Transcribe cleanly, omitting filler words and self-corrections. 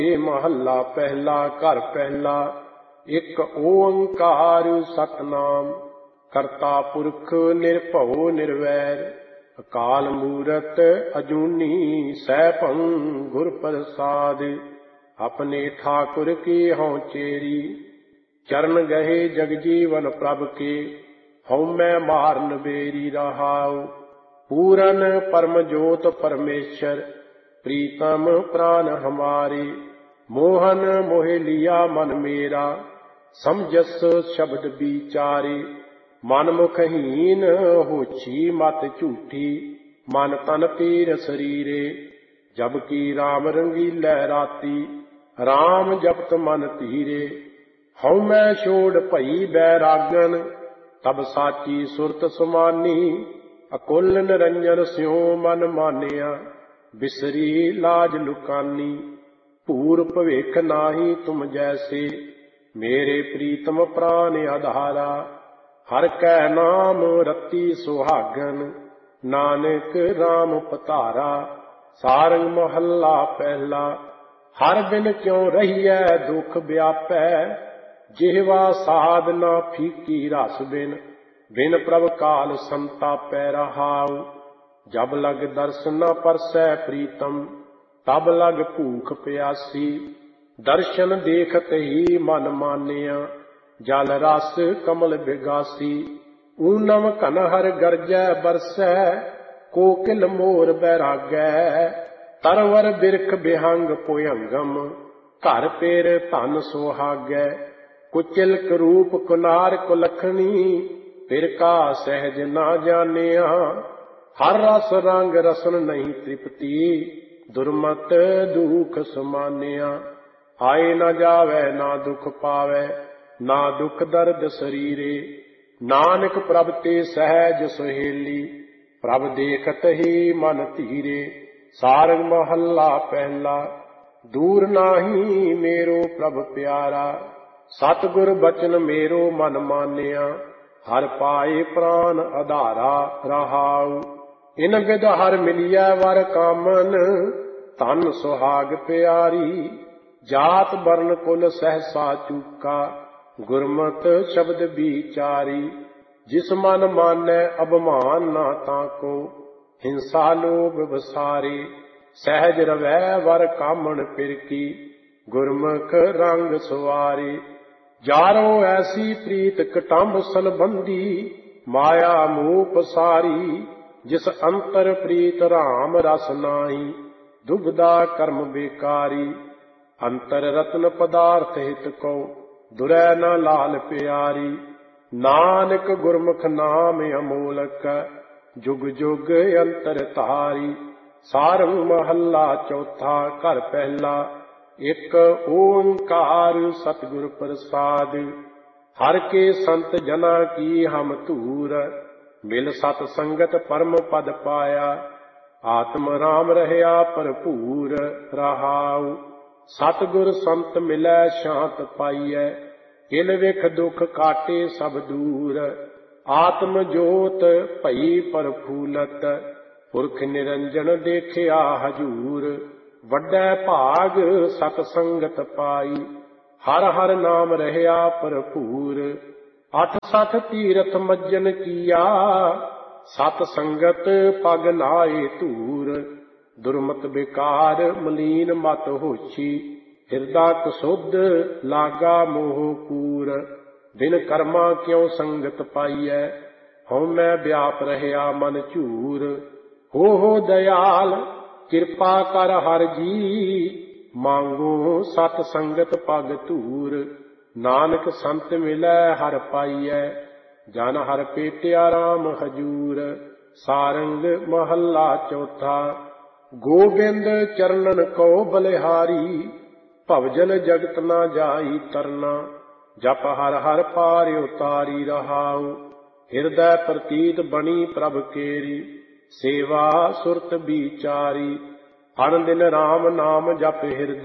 महला पहला घर पहला। एक ओंकार सतनाम करता पुरख निर्भव निर्वैर। अकाल मूरत अजूनी सैभं गुर प्रसाद। अपने ठाकुर की हों चेरी चरण गहे जगजीवन प्रभ के। हऊँ मैं मार नबेरी रहाऊ। पूरन परम जोत परमेश्वर प्रीतम प्राण हमारे। मोहन मोह लिया मन मेरा समझस शब्द विचारे। मन मुखहीन होछी मत झूठी मन तन पीर शरीरे। जबकि राम रंगीलै राती राम जपत मन धीरे। हऊँ मैं छोड़ भई बैरागन तब साची सुरत समानी। अकुल निरंजन स्यों मन मानिया बिसरी लाज लुकानी। पूर भविख नाही तुम जैसे मेरे प्रीतम प्राण आधारा। हर कै नाम रति सुहागन नानक राम पतारा। सारंग महला पहला। हर दिन क्यों रहिए दुख व्यापै। जिहवा साधना फीकी रस बिन बिन प्रभ काल संतापै रहाऊ। जब लग दर्शन न परसै प्रीतम तब लग भूख प्यासी। दर्शन देखत ही मन मानिया जल रस कमल बिगासी। ऊनम कनहर गरजै बरसै कोकिल मोर बैरागै। तरवर बिरख बिहंग पुयंगम घर पेर धन सुहागै। कुचिल करूप कुनार कुलखनी फिर का सहज ना जानिया। हर रस रंग रसन नहीं तृप्ति दुर्मत दुख समानिया। आए न जावै ना दुख पावै ना दुख दर्द शरीरे। नानक प्रभ ते सहज सुहेली प्रभ देखत ही मन धीरे। सारंग महला पहला। दूर नाही मेरो प्रभ प्यारा सतगुर बचन मेरो मन मानिया। हर पाए प्राण आधारा रहाऊ। इन विद हर मिलिया वर कामन धन सुहाग प्यारी। जात वर्ण कुल सहसा चूका गुरमत शब्द विचारी। जिस मन मानै अभिमान ना ताको हिंसा लोभ बसारे। सहज रवै वर कामन फिरकी गुरमुख रंग सुवारे। जारो ऐसी प्रीत कटंब सलबंदी माया मोह पसारी। जिस अंतर प्रीत राम रस नाई दुबदा कर्म बेकारी। अंतर रत्न पदार्थ हित को दुरै न लाल प्यारी। नानक गुरमुख नाम अमोलक जुग जुग अंतर तारी। सारंग महला चौथा घर पहला। एक ओंकार सतगुर प्रसाद। हर के संत जना की हम धूर मिल सत संगत परम पद पाया। आत्म राम रहया भरपूर रहाऊ। सतगुर संत मिलै शांत पाइयै इल विख दुख काटे सब दूर। आत्म जोत भई प्रफुलत पुरख निरंजन देखिया हजूर। वड्डै भाग सत संगत पाई हर हर नाम रहया भरपूर। अठ सठ तीरथ मज्जन किया सत संगत पग लाए धूर। दुर्मत बेकार मलीन मत होछी हिरदा कसुध लागा मोह कूर। बिन कर्मा क्यों संगत पाइयै हऊँ मैं व्याप रहया मन झूर। हो दयाल किरपा कर हर जी मांगो सत संगत पग धूर। नानक संत मिलै हर पाइयै जन हर पेटिया राम हजूर। सारंग महला चौथा। गोबिंद चरणन को बलिहारी भवजल जगत न जाई तरना। जप हर हर पार उतारी रहाऊ। हृदय प्रतीत बनी प्रभ केरी सेवा सुरत विचारी। हर दिन राम नाम जप हृदय